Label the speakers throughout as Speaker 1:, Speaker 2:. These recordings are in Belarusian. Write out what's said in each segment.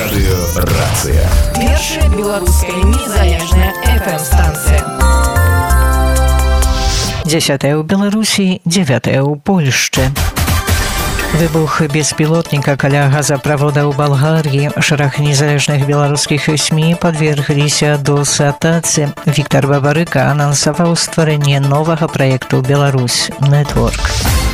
Speaker 1: Радыёрацыя.
Speaker 2: Першая беларуская незалежная FM-станцыя.
Speaker 3: 10 у Беларусі, 9 у Польшчы. Выбух беспилотника каля газопровода ў Балгарии. Шэраг незалежных беларускіх СМИ подвергліся досатацы. Віктор Бабарыка анансаваў стварэнне новага праекту «Беларусь Network».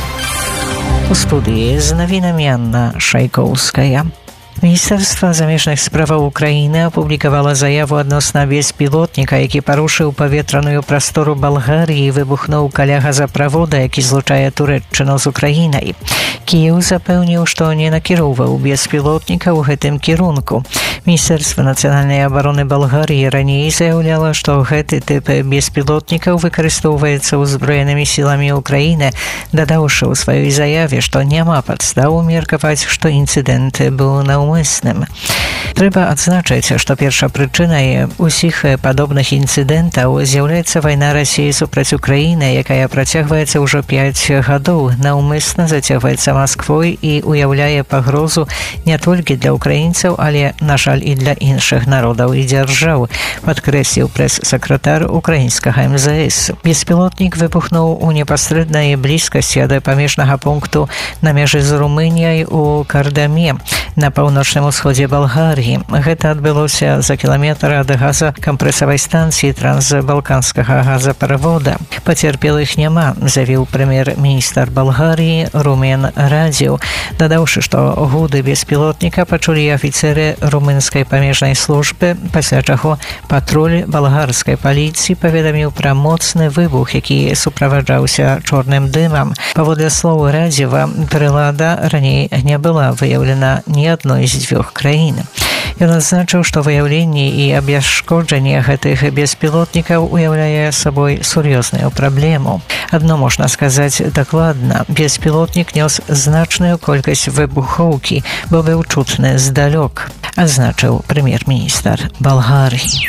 Speaker 3: У студии з навінамі Анна Шайкоўская. Міністэрства замежных справаў Украіны апублікавала заяву адносна беспілотніка, які парушыў паветраную прастору Балгарыі і выбухнуў каля газаправода, які злучае Турэччыну з Украінай. Кіеў запэўніў, што не накіроўваў беспілотніка ў гэтым кірунку. Міністэрства нацыянальнай абароны Балгарыі раней заяўляла, што гэты тып беспілотнікаў выкарыстоўваецца ўзброенымі сіламі Украіны, дадаўшы ў сваёй заяве, што няма падстаў меркаваць, што інцыдэнт быў наўмысным. Трэба адзначыць, што першапрычынай усіх падобных інцыдэнтаў з'яўляецца вайна Расіі супраць Украіны, якая працягваецца ўжо 5 гадоў, наўмысна зацягваецца Масквой і уяўляе пагрозу не толькі для украінцаў, але, на жаль, і для іншых народаў і дзяржаў, падкрэсліў прэс-сакратар украінскага МЗС. Беспілотнік выбухнуў у непасрэднай блізкасці ад памежнага пункту на мяжы з Румыніяй у Кардаме, на паўночным усходзе Балгарыі. Гэта адбылося за кіламетр ад газакампрэсавай станцыі трансбалканскага газапровода. Пацярпелых няма, заявіў прэм'ер-міністр Балгарыі Румен Радзіў, дадаўшы, што гуды беспілотніка пачулі афіцеры румынскай памежнай службы, пасля чаго патруль балгарскай паліцыі паведаміў пра моцны выбух, які суправаджаўся чорным дымам. Паводле слоў Радзіва, прылада раней не была выяўлена ні адной з дзвюх краін. Ён адзначыў, што выяўленне і абясшкоджанне гэтых беспілотнікаў уяўляе сабой сур'ёзную праблему. Адно можна сказаць дакладна, беспілотнік нёс значную колькасць выбухоўкі, бо быў чутны здалёк, адзначыў прэм'ер-міністр Балгарыі.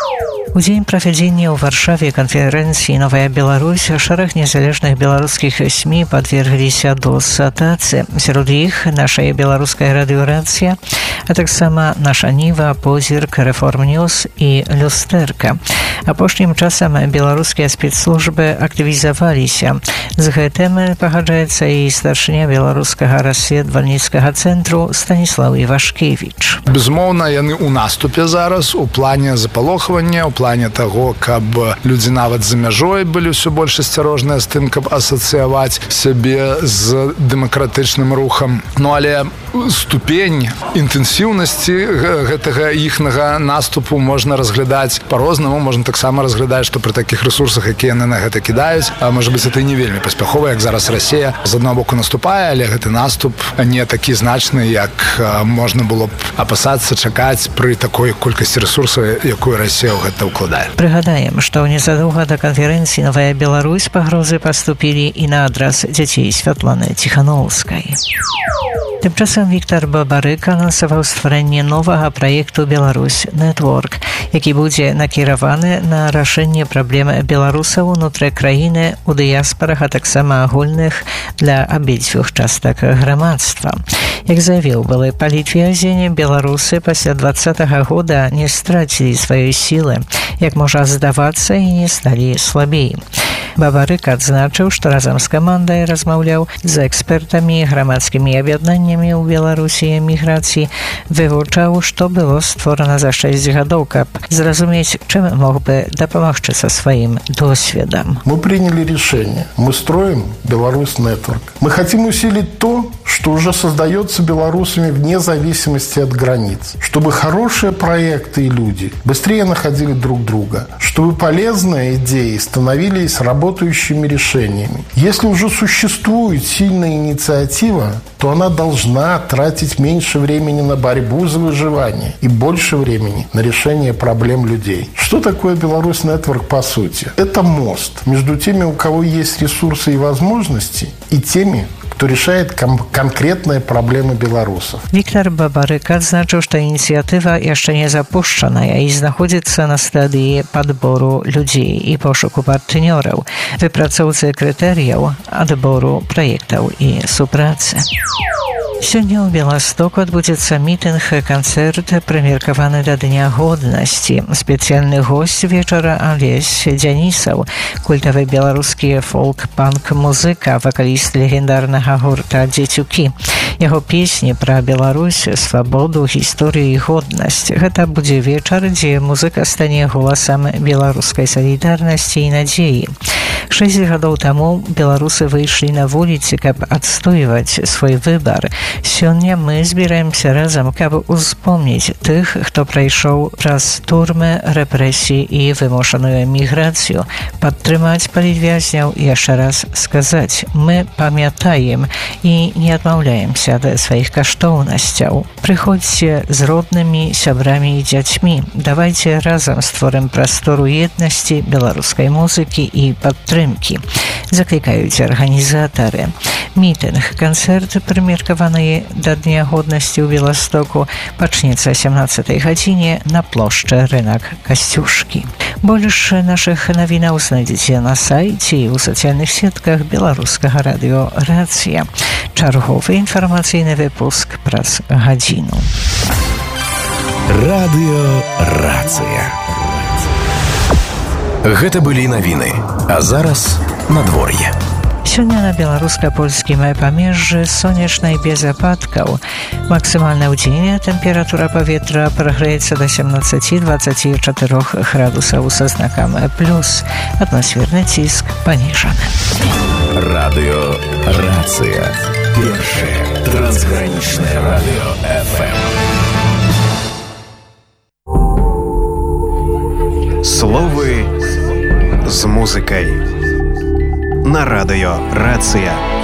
Speaker 3: У дзень правядзення ў Варшаве канферэнцыі «Новая Беларусь» шэраг незалежных беларускіх СМИ подвергліся досатацы. Сярод іх наша беларуская радыёрацыя, а таксама наша Ніва, Позірк, Рэформ Ньюс і Люстэрка. Апошнім часам беларускія спецслужбы актывізаваліся. З гэтым пагаджаецца і старшыня беларускага расследавальніцкага цэнтру Станіслав Івашкевіч.
Speaker 4: Безумоўна, яны ў наступе зараз у плане запалохвання, у плане таго, каб людзі нават за мяжой былі ўсё больш асцярожныя з тым, каб асацыяваць сябе з дэмакратычным рухам. Ну, але ступень інтэнсіўнасці гэтага іхнага наступу можна разглядаць па-рознаму. Можна таксама разглядаць, што пры такіх ресурсах, якія яны на гэта кідаюць, можа быць, это не вельмі паспяхова, як зараз Расія з аднаго боку наступае, але гэты наступ не такі значны, як можна было б апасацца, чакаць пры такой колькасці ресурсаў, якую Расія ў гэта ўкладае.
Speaker 3: Прыгадаем, што незадоўга да канферэнцыі «Новая Беларусь» пагрозы паступілі і на адрас дзяцей Святланы Ціханоўскай. Тым часам Віктор Бабарыка анансаваў стварэнне новага праекту «Беларусь Network», які будзе накіраваны на рашэнне праблем беларусаў унутры краіны у дыяспарах, а таксама агульных для абедзвюх частак грамадства. Як заявіў былы палітвязень, беларусы пасля 2020 года не страцілі сваёй сілы, як можа здавацца, і не сталі слабей. Бабарыка адзначыў, што разам з камандай размаўляў з экспертамі, грамадскімі аб'яднаннямі ў Беларусі і эміграцыі, вывучаў, што было створана за 6 гадоў, каб зразумець, чым мог бы дапамагчы са сваім досведам.
Speaker 5: Мы приняли решение. Мы строим Беларусь Network. Мы хотим усилить то, что уже создается белорусами вне зависимости от границ. Чтобы хорошие проекты и люди быстрее находили друг друга. Чтобы полезные идеи становились работающими решениями. Если уже существует сильная инициатива, то она должна тратить меньше времени на борьбу за выживание и больше времени на решение проблем людей. Что такое Беларусь Network по сути? Это мост между теми, у кого есть ресурсы и возможности, и теми, кто решает конкретные проблемы белорусов.
Speaker 3: Віктор Бабарыка адзначыў, што ініцыятыва яшчэ не запушчаная і знаходзіцца на стадыі падбору людзей і пошуку партнёраў, выпрацоўцы крытэрыяў адбору праектаў і супрацы. Сёння ў Беластоку адбудзецца мітынг-канцэрт, прымеркаваны да Дня годнасці. Спецыяльны госць вечара Алесь Дзянісаў, культавы беларускі фолк-панк-музыка, вакаліст легендарнага гурта «Дзецюкі». Яго песні пра Беларусь, свабоду, гісторыю і годнасць. Гэта будзе вечар, дзе музыка стане голасам беларускай салідарнасці і надзеі. 6 гадоў таму беларусы выйшлі на вуліцы, каб адстойваць свой выбар. Сёння мы збіраемся разам, каб успомніць тых, хто прайшоў праз турмы, рэпрэсіі і вымушаную эміграцыю, падтрымаць палітвязняў і яшчэ раз сказаць: мы памятаем і не адмаўляемся ад сваіх каштоўнасцяў. Прыходзьце з роднымі, сябрамі і дзяцьмі. Давайце разам створым прастору еднасці, беларускай музыкі і падтрымкі. Заклікаюць арганізатары. Мітынг-канцэрт, прымеркаваны да Дня годнасці ў Беластоку, пачнецца о 17 гадзіне на плошчы Рынак Касцюшкі. Больш нашых навінаў знайдзеце на сайце і ў сацыяльных сетках беларускага радыё «Рацыя». Чарговы інфармацыйны выпуск праз гадзіну.
Speaker 1: Радыё «Рацыя». Гэта былі навіны, а зараз надвор'е.
Speaker 3: Сёння на беларуска-польскім памежжы сонечна і без ападкаў. Максімальная ўдзень тэмпература паветра прагрэецца да 17-24 градусаў са знакам плюс. Атмасферны ціск паніжаны.
Speaker 1: Радыё «Рацыя». Першае трансгранічнае радыё FM. Словы з музыкай. На радыё «Рацыя».